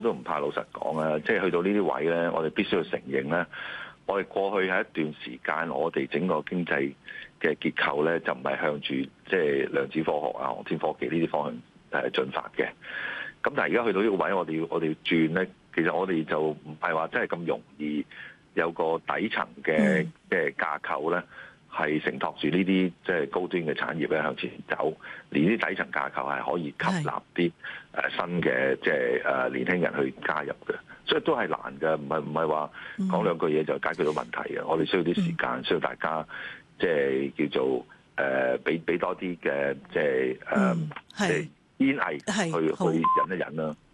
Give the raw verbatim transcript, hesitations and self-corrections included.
都唔怕老實講啊，即係去到呢啲位咧，我哋必須要承認咧，我哋過去喺一段時間，我哋整個經濟嘅結構咧，就唔係向住即係量子科學啊、航天科技呢啲方向誒進發嘅。咁但係而家去到呢個位，我哋要我哋要轉咧，其實我哋就唔係話真係咁容易有個底層嘅嘅架構咧，係承托住呢啲即係高端嘅產業咧向前走，連啲底層架構係可以吸納啲誒新嘅即係誒年輕人去加入嘅，所以都係難嘅，唔係唔係話講兩句嘢就解決到問題嘅。我哋需要啲時間，需要大家即係叫做誒俾俾多啲嘅即係誒即係堅毅去去忍一忍啦。